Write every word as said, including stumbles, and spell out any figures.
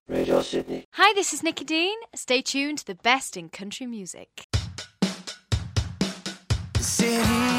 Radio Sydney. Hi, this is Nikki Dean. Stay tuned to the best in country music. The city